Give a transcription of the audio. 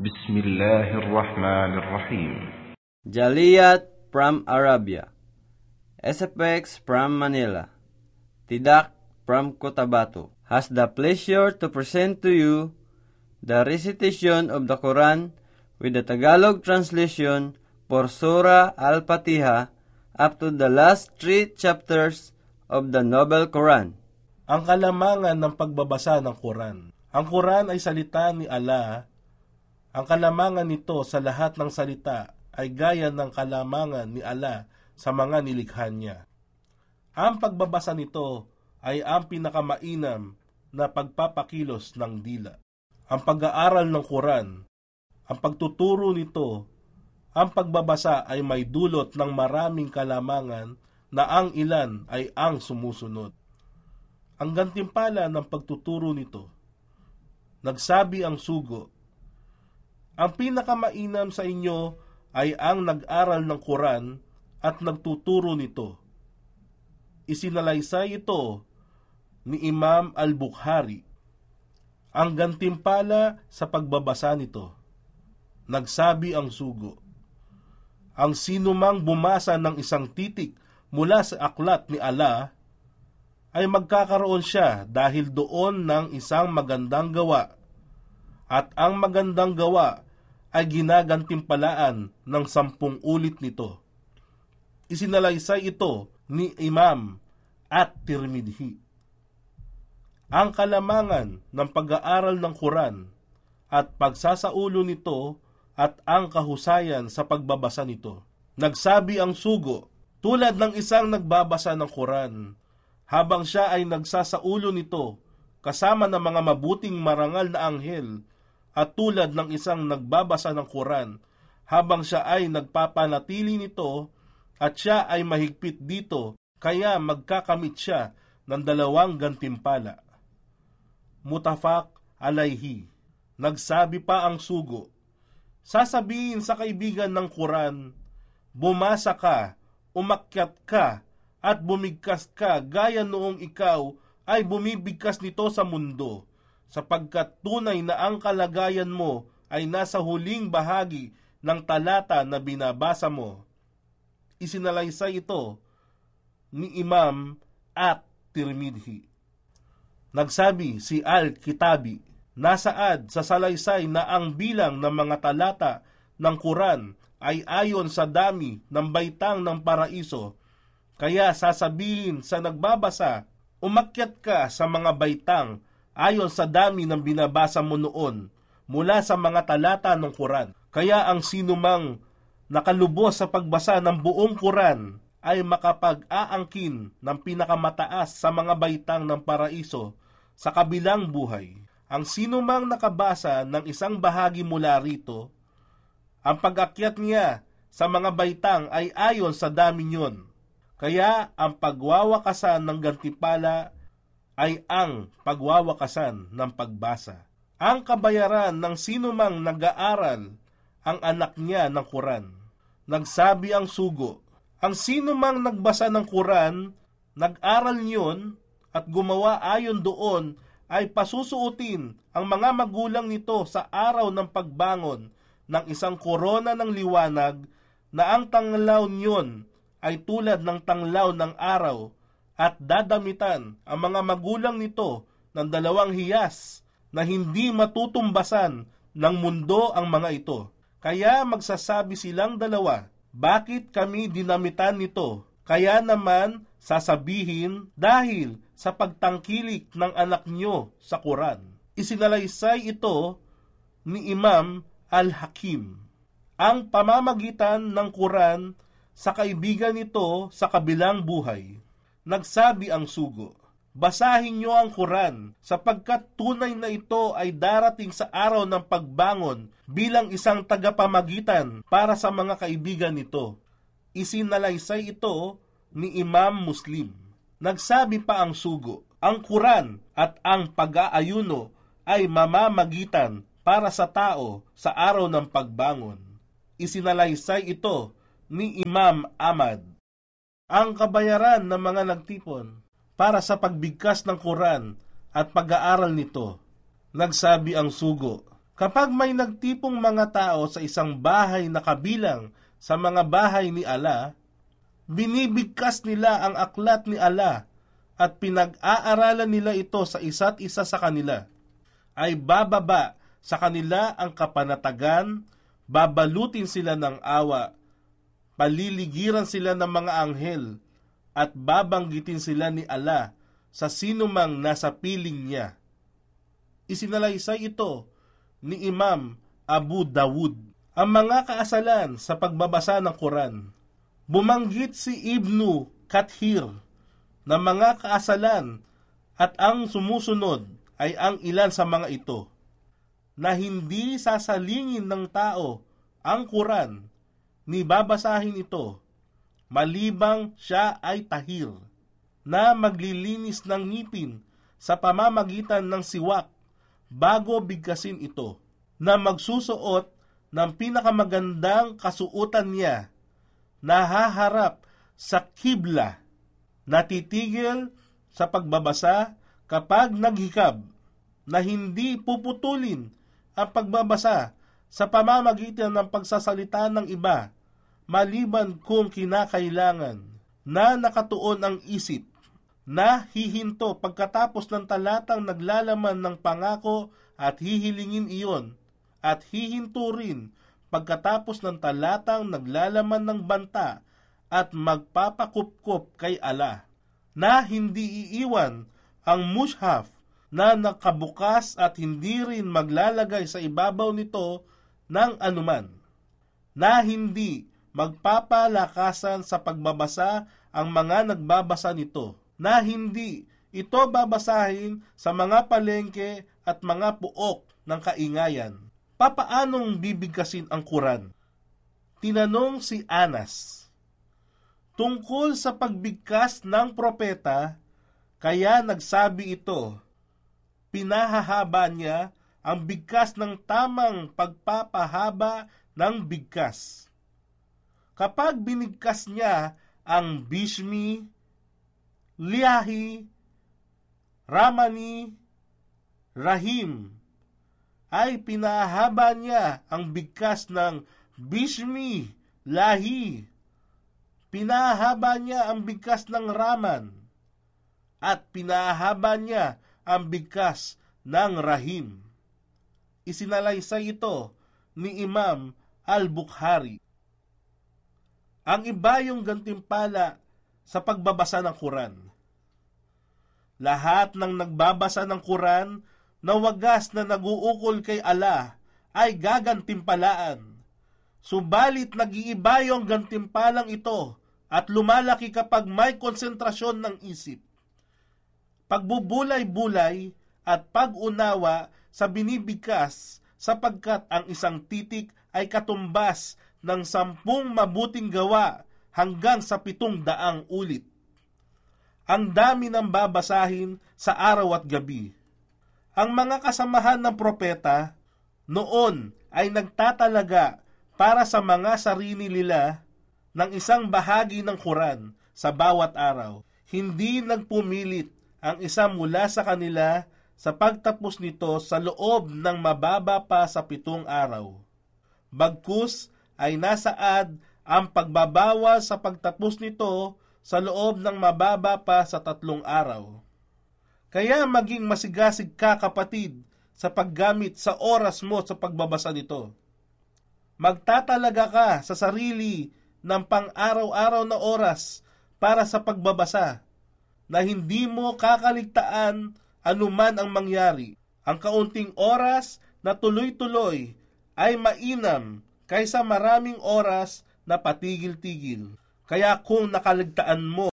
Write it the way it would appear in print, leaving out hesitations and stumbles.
بسم الله الرحمن الرحيم. Jaliyat from Arabia. SFX from Manila. Tidak from Cotabato has the pleasure to present to you the recitation of the Quran with the Tagalog translation for Surah Al-Fatiha up to the last 3 chapters of the Noble Quran. Ang kalamangan ng pagbabasa ng Quran. Ang Quran ay salita ni Allah. Ang kalamangan nito sa lahat ng salita ay gaya ng kalamangan ni Allah sa mga nilikha niya. Ang pagbabasa nito ay ang pinakamainam na pagpapakilos ng dila. Ang pag-aaral ng Quran, ang pagtuturo nito, ang pagbabasa ay may dulot ng maraming kalamangan na ang ilan ay ang sumusunod. Ang gantimpala ng pagtuturo nito, nagsabi ang sugo, ang pinakamainam sa inyo ay ang nag-aral ng Quran at nagtuturo nito. Isinalaysay ito ni Imam Al-Bukhari. Ang gantimpala sa pagbabasa nito, nagsabi ang sugo, ang sinumang bumasa ng isang titik mula sa aklat ni Allah ay magkakaroon siya dahil doon ng isang magandang gawa, at ang magandang gawa ay ginagantimpalaan ng 10 ulit nito. Isinalaysay ito ni Imam At-Tirmidhi. Ang kalamangan ng pag-aaral ng Quran at pagsasaulo nito at ang kahusayan sa pagbabasa nito. Nagsabi ang sugo, tulad ng isang nagbabasa ng Quran, habang siya ay nagsasaulo nito kasama ng mga mabuting marangal na anghel, at tulad ng isang nagbabasa ng Quran habang siya ay nagpapanatili nito at siya ay mahigpit dito, kaya magkakamit siya ng 2 gantimpala. Mutafaq alayhi. Nagsabi pa ang sugo, sasabihin sa kaibigan ng Quran, bumasa ka, umakyat ka, at bumigkas ka gaya noong ikaw ay bumibigkas nito sa mundo, sapagkat tunay na ang kalagayan mo ay nasa huling bahagi ng talata na binabasa mo. Isinalaysay ito ni Imam At-Tirmidhi. Nagsabi si Al-Kitabi, nasaad sa salaysay na ang bilang ng mga talata ng Quran ay ayon sa dami ng baitang ng paraiso, kaya sasabihin sa nagbabasa, umakyat ka sa mga baitang ayon sa dami ng binabasa mo noon mula sa mga talata ng Quran. Kaya ang sinumang nakalubos sa pagbasa ng buong Quran ay makapag-aangkin ng pinakamataas sa mga baitang ng paraiso sa kabilang buhay. Ang sinumang nakabasa ng isang bahagi mula rito, ang pag-akyat niya sa mga baitang ay ayon sa dami niyon. Kaya ang pagwawakasan ng gantimpala ay ang pagwawakasan ng pagbasa. Ang kabayaran ng sinumang nag-aaral ang anak niya ng Quran. Nagsabi ang sugo, ang sinumang nagbasa ng Quran, nag-aral niyon at gumawa ayon doon ay pasusuotin ang mga magulang nito sa araw ng pagbangon ng isang korona ng liwanag na ang tanglaw niyon ay tulad ng tanglaw ng araw, at dadamitan ang mga magulang nito ng 2 hiyas na hindi matutumbasan ng mundo ang mga ito. Kaya magsasabi silang 2, bakit kami dinamitan nito? Kaya naman sasabihin, dahil sa pagtangkilik ng anak nyo sa Quran. Isinalaysay ito ni Imam Al-Hakim. Ang pamamagitan ng Quran sa kaibigan nito sa kabilang buhay. Nagsabi ang sugo, basahin nyo ang Quran sapagkat tunay na ito ay darating sa araw ng pagbangon bilang isang tagapamagitan para sa mga kaibigan nito. Isinalaysay ito ni Imam Muslim. Nagsabi pa ang sugo, ang Quran at ang pag-aayuno ay mamamagitan para sa tao sa araw ng pagbangon. Isinalaysay ito ni Imam Ahmad. Ang kabayaran ng mga nagtipon para sa pagbigkas ng Quran at pag-aaral nito. Nagsabi ang sugo, Kapag may nagtipong mga tao sa isang bahay na kabilang sa mga bahay ni Allah, binibigkas nila ang aklat ni Allah at pinag-aaralan nila ito sa isa't isa sa kanila, ay bababa sa kanila ang kapanatagan, babalutin sila ng awa, paliligiran sila ng mga anghel, at babanggitin sila ni Allah sa sinumang nasa piling niya. Isinalaysay ito ni Imam Abu Dawud. Ang mga kaasalan sa pagbabasa ng Quran. Bumanggit si Ibnu Kathir na mga kaasalan at ang sumusunod ay ang ilan sa mga ito, na hindi sasalingin ng tao ang Quran ni babasahin ito, malibang siya ay tahir, na maglilinis ng ngipin sa pamamagitan ng siwak bago bigkasin ito, na magsusuot ng pinakamagandang kasuutan niya, nahaharap sa kibla, natitigil sa pagbabasa kapag naghikab, na hindi puputulin ang pagbabasa sa pamamagitan ng pagsasalita ng iba, maliban kung kinakailangan, na nakatuon ang isip, na hihinto pagkatapos ng talatang naglalaman ng pangako at hihilingin iyon, at hihinto rin pagkatapos ng talatang naglalaman ng banta at magpapakupkop kay Allah, na hindi iiwan ang mushaf na nakabukas at hindi rin maglalagay sa ibabaw nito ng anuman, na hindi magpapalakasan sa pagbabasa ang mga nagbabasa nito, na hindi ito babasahin sa mga palengke at mga puok ng kaingayan. Papaanong bibigkasin ang Quran? Tinanong si Anas. Tungkol sa pagbigkas ng propeta, kaya nagsabi ito, pinahahaba niya ang bigkas ng tamang pagpapahaba ng bigkas. Kapag binigkas niya ang Bishmi, Liahi, Ramani, Rahim, ay pinahaba niya ang bigkas ng Bishmi, Lahi, pinahaba niya ang bigkas ng Raman, at pinahaba niya ang bigkas ng Rahim. Isinalaysay ito ni Imam Al-Bukhari. Ang iba yung gantimpala sa pagbabasa ng Quran. Lahat ng nagbabasa ng Quran na wagas na naguukol kay Allah ay gagantimpalaan. Subalit nag-iiba yung gantimpalang ito at lumalaki kapag may konsentrasyon ng isip, pagbubulay-bulay at pag-unawa sa binibigkas, sapagkat ang isang titik ay katumbas ng 10 mabuting gawa hanggang sa 700 ulit. Ang dami ng babasahin sa araw at gabi. Ang mga kasamahan ng propeta noon ay nagtatalaga para sa mga sarili nila ng isang bahagi ng Quran sa bawat araw. Hindi nagpumilit ang isa mula sa kanila sa pagtapos nito sa loob ng mababa pa sa 7 araw. Bagkus ay nasaad ang pagbabawas sa pagtapos nito sa loob ng mababa pa sa 3 araw. Kaya maging masigasig ka, kapatid, sa paggamit sa oras mo sa pagbabasa nito. Magtatalaga ka sa sarili ng pang-araw-araw na oras para sa pagbabasa, na hindi mo kakaligtaan anuman ang mangyari. Ang kaunting oras na tuloy-tuloy ay mainam kaysa maraming oras na patigil-tigil. Kaya kung nakaligtaan mo